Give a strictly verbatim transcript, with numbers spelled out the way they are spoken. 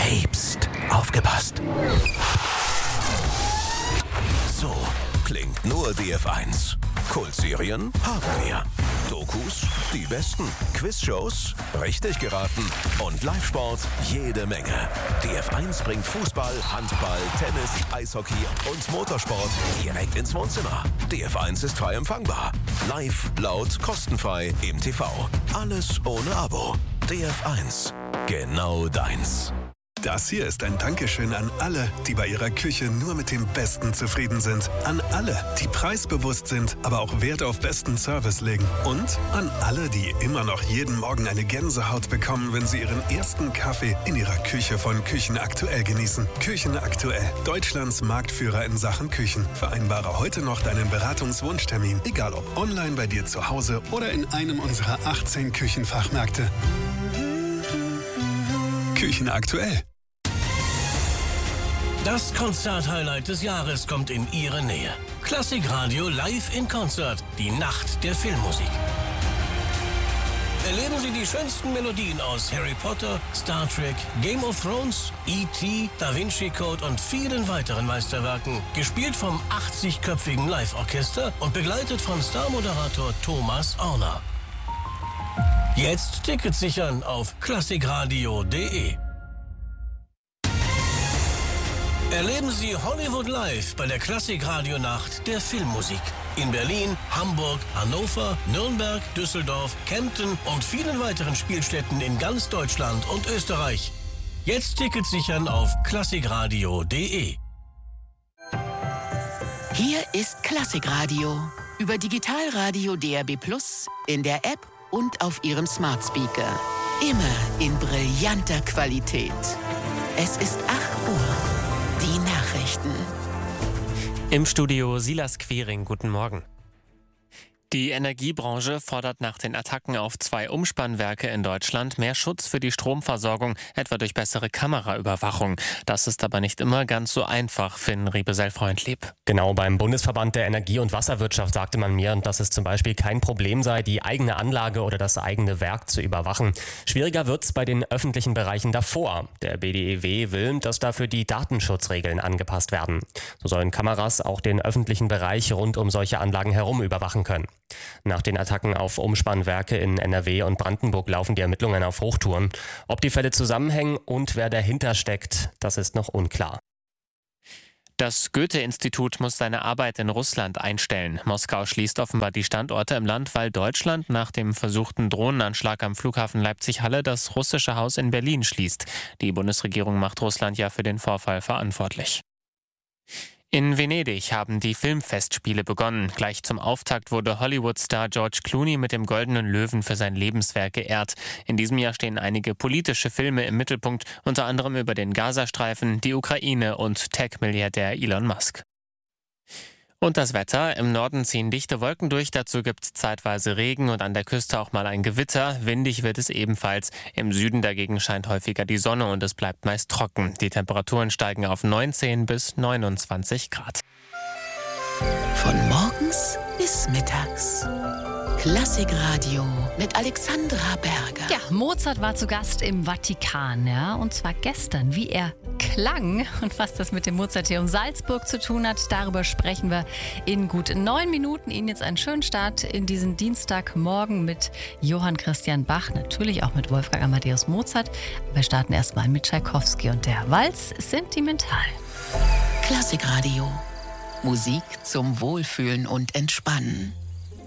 Hey, pst, aufgepasst. So klingt nur D F eins. Kultserien haben wir. Dokus, die besten. Quizshows, richtig geraten. Und Live-Sport, jede Menge. D F eins bringt Fußball, Handball, Tennis, Eishockey und Motorsport direkt ins Wohnzimmer. D F eins ist frei empfangbar. Live, laut, kostenfrei im T V. Alles ohne Abo. D F eins. Genau deins. Das hier ist ein Dankeschön an alle, die bei ihrer Küche nur mit dem Besten zufrieden sind. An alle, die preisbewusst sind, aber auch Wert auf besten Service legen. Und an alle, die immer noch jeden Morgen eine Gänsehaut bekommen, wenn sie ihren ersten Kaffee in ihrer Küche von Küchen aktuell genießen. Küchen aktuell, Deutschlands Marktführer in Sachen Küchen. Vereinbare heute noch deinen Beratungswunschtermin, egal ob online bei dir zu Hause oder in einem unserer achtzehn Küchenfachmärkte. Küchen aktuell. Das Konzert-Highlight des Jahres kommt in Ihre Nähe. Klassikradio live in Konzert, die Nacht der Filmmusik. Erleben Sie die schönsten Melodien aus Harry Potter, Star Trek, Game of Thrones, E T, Da Vinci Code und vielen weiteren Meisterwerken. Gespielt vom achtzigköpfigen Live-Orchester und begleitet von Star-Moderator Thomas Orner. Jetzt Tickets sichern auf klassikradio punkt de. Erleben Sie Hollywood live bei der Klassikradio-Nacht der Filmmusik. In Berlin, Hamburg, Hannover, Nürnberg, Düsseldorf, Kempten und vielen weiteren Spielstätten in ganz Deutschland und Österreich. Jetzt Tickets sichern auf klassikradio punkt de. Hier ist Klassikradio. Über Digitalradio D A B plus, in der App und auf Ihrem Smart Speaker. Immer in brillanter Qualität. Es ist acht Uhr. Die Nachrichten. Im Studio Silas Quering, guten Morgen. Die Energiebranche fordert nach den Attacken auf zwei Umspannwerke in Deutschland mehr Schutz für die Stromversorgung, etwa durch bessere Kameraüberwachung. Das ist aber nicht immer ganz so einfach, Finn Riebesell-Freundlieb. Genau, beim Bundesverband der Energie- und Wasserwirtschaft sagte man mir, dass es zum Beispiel kein Problem sei, die eigene Anlage oder das eigene Werk zu überwachen. Schwieriger wird's bei den öffentlichen Bereichen davor. Der B D E W will, dass dafür die Datenschutzregeln angepasst werden. So sollen Kameras auch den öffentlichen Bereich rund um solche Anlagen herum überwachen können. Nach den Attacken auf Umspannwerke in N R W und Brandenburg laufen die Ermittlungen auf Hochtouren. Ob die Fälle zusammenhängen und wer dahinter steckt, das ist noch unklar. Das Goethe-Institut muss seine Arbeit in Russland einstellen. Moskau schließt offenbar die Standorte im Land, weil Deutschland nach dem versuchten Drohnenanschlag am Flughafen Leipzig-Halle das russische Haus in Berlin schließt. Die Bundesregierung macht Russland ja für den Vorfall verantwortlich. In Venedig haben die Filmfestspiele begonnen. Gleich zum Auftakt wurde Hollywood-Star George Clooney mit dem Goldenen Löwen für sein Lebenswerk geehrt. In diesem Jahr stehen einige politische Filme im Mittelpunkt, unter anderem über den Gazastreifen, die Ukraine und Tech-Milliardär Elon Musk. Und das Wetter. Im Norden ziehen dichte Wolken durch, dazu gibt es zeitweise Regen und an der Küste auch mal ein Gewitter. Windig wird es ebenfalls. Im Süden dagegen scheint häufiger die Sonne und es bleibt meist trocken. Die Temperaturen steigen auf neunzehn bis neunundzwanzig Grad. Von morgens bis mittags. Klassikradio mit Alexandra Berger. Ja, Mozart war zu Gast im Vatikan, ja, und zwar gestern. Wie er klang und was das mit dem Mozarteum Salzburg zu tun hat, darüber sprechen wir in gut neun Minuten. Ihnen jetzt einen schönen Start in diesen Dienstagmorgen mit Johann Christian Bach, natürlich auch mit Wolfgang Amadeus Mozart. Wir starten erstmal mit Tschaikowski und der Walz Sentimental. Klassikradio. Musik zum Wohlfühlen und Entspannen.